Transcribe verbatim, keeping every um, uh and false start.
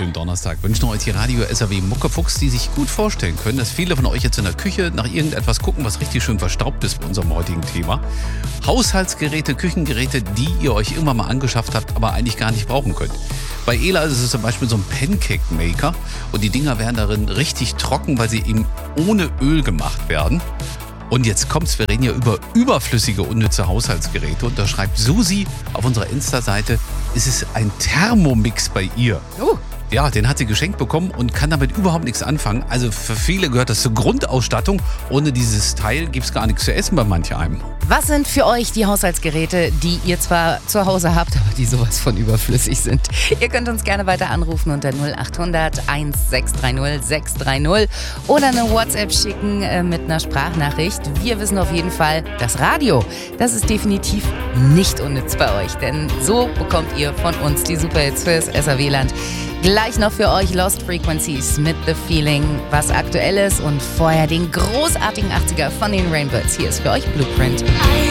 wunderschönen Donnerstag. Wünschen euch die Radio S A W Muckefuchs, die sich gut vorstellen können, dass viele von euch jetzt in der Küche nach irgendetwas gucken, was richtig schön verstaubt ist bei unserem heutigen Thema. Haushaltsgeräte, Küchengeräte, die ihr euch irgendwann mal angeschafft habt, aber eigentlich gar nicht brauchen könnt. Bei Ela ist es zum Beispiel so ein Pancake-Maker und die Dinger werden darin richtig trocken, weil sie eben ohne Öl gemacht werden. Und jetzt kommt's, wir reden ja über überflüssige, unnütze Haushaltsgeräte. Und da schreibt Susi auf unserer Insta-Seite, es ist ein Thermomix bei ihr. Oh. Ja, den hat sie geschenkt bekommen und kann damit überhaupt nichts anfangen. Also für viele gehört das zur Grundausstattung. Ohne dieses Teil gibt's gar nichts zu essen bei manch einem. Was sind für euch die Haushaltsgeräte, die ihr zwar zu Hause habt, aber die sowas von überflüssig sind? Ihr könnt uns gerne weiter anrufen unter null acht hundert sechshundertzwanzig sechshundertdreißig oder eine WhatsApp schicken äh, mit einer Sprachnachricht. Wir wissen auf jeden Fall, das Radio, das ist definitiv nicht unnütz bei euch, denn so bekommt ihr von uns die Superhits fürs S A W-Land. Gleich noch für euch Lost Frequencies mit The Feeling, was aktuell ist, und vorher den großartigen achtziger von den Rainbirds. Hier ist für euch Blueprint.